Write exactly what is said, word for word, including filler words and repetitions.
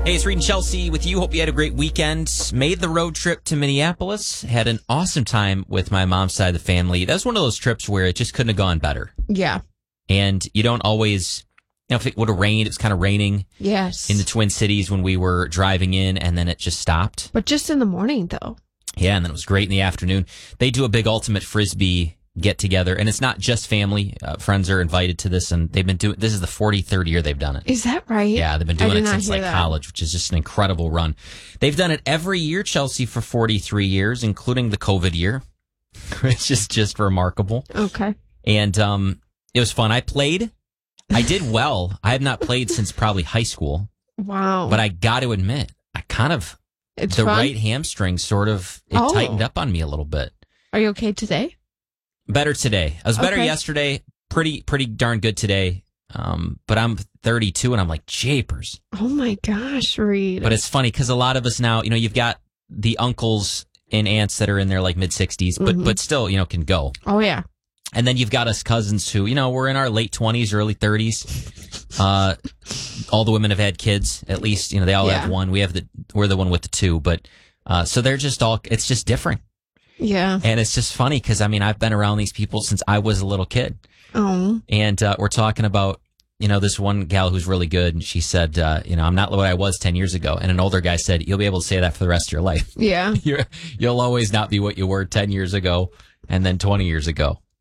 Hey, it's Reed and Chelsea with you. Hope you had a great weekend. Made the road trip to Minneapolis. Had an awesome time with my mom's side of the family. That was one of those trips where it just couldn't have gone better. Yeah. And you don't always, you know, if it would have rained, it was kind of raining. Yes. In the Twin Cities when we were driving in, and then it just stopped. But just in the morning, though. Yeah, and then it was great in the afternoon. They do a big ultimate Frisbee get together, and it's not just family. Uh, friends are invited to this, and they've been doing, this is the forty-third year they've done it. Is that right? Yeah, they've been doing I did it not since hear like that. college, which is just an incredible run. They've done it every year, Chelsea, for forty-three years, including the COVID year, which is just remarkable. Okay. And um, it was fun. I played. I did well. I have not played since probably high school. Wow. But I got to admit, I kind of, It's the fun? right hamstring sort of, it Oh. tightened up on me a little bit. Are you okay today? Better today. I was better Okay. yesterday. Pretty, pretty darn good today. Um, but I'm thirty-two and I'm like, japers. Oh my gosh, Reed. But it's funny because a lot of us now, you know, you've got the uncles and aunts that are in their like mid sixties, but, Mhm. but still, you know, can go. Oh, yeah. And then you've got us cousins who, you know, we're in our late twenties, early thirties. Uh, all the women have had kids, at least, you know, they all Yeah. have one. We have the, we're the one with the two, but, uh, so they're just all, it's just different. Yeah. And it's just funny because, I mean, I've been around these people since I was a little kid. Oh. And, uh, we're talking about, you know, this one gal who's really good. And she said, uh, you know, I'm not what I was ten years ago. And an older guy said, you'll be able to say that for the rest of your life. Yeah. You're, you'll always not be what you were ten years ago and then twenty years ago.